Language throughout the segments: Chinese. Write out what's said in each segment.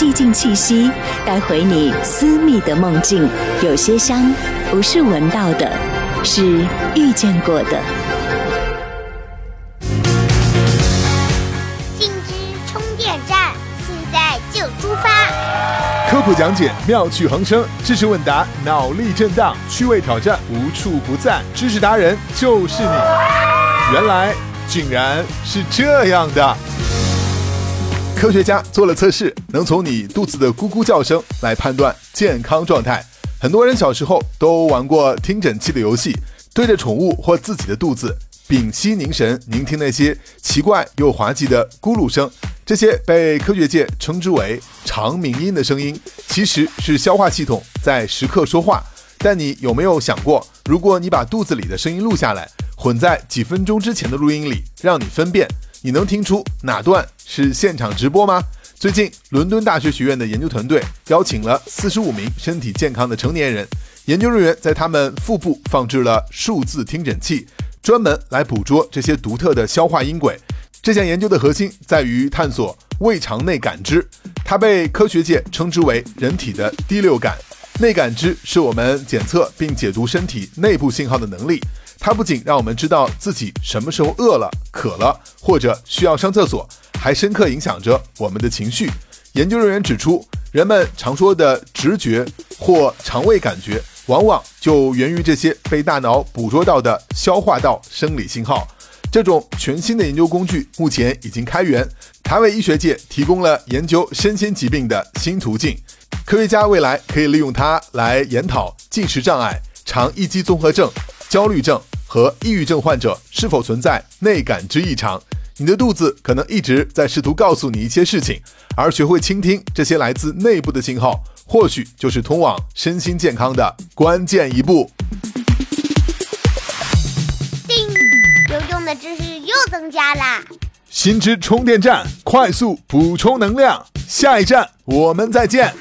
寂静气息，带回你私密的梦境。有些香不是闻到的，是遇见过的。 信之充电站，现在就出发。 科普讲解，妙趣横生；知识问答，脑力震荡；趣味挑战，无处不在。知识达人就是你。原来竟然是这样的。科学家做了测试，能从你肚子的咕咕叫声来判断健康状态。很多人小时候都玩过听诊器的游戏，对着宠物或自己的肚子屏息凝神，聆听那些奇怪又滑稽的咕噜声。这些被科学界称之为长鸣音的声音，其实是消化系统在时刻说话。但你有没有想过，如果你把肚子里的声音录下来，混在几分钟之前的录音里，让你分辨，你能听出哪段是现场直播吗？最近，伦敦大学学院的研究团队邀请了45名身体健康的成年人，研究人员在他们腹部放置了数字听诊器，专门来捕捉这些独特的消化音轨。这项研究的核心在于探索胃肠内感知，它被科学界称之为人体的第六感。内感知是我们检测并解读身体内部信号的能力，它不仅让我们知道自己什么时候饿了、渴了或者需要上厕所，还深刻影响着我们的情绪。研究人员指出，人们常说的直觉或肠胃感觉，往往就源于这些被大脑捕捉到的消化道生理信号。这种全新的研究工具目前已经开源，它为医学界提供了研究身心疾病的新途径。科学家未来可以利用它来研讨进食障碍、肠易激综合症、焦虑症和抑郁症患者是否存在内感知异常。你的肚子可能一直在试图告诉你一些事情，而学会倾听这些来自内部的信号，或许就是通往身心健康的关键一步。 有用的知识又增加啦！ 新知充电站，快速补充能量。下一站我们再见。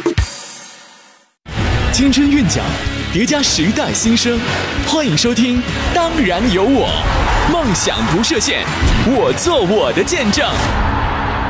青春韵脚叠加时代新生，欢迎收听《当然有我》，梦想不设限，我做我的见证。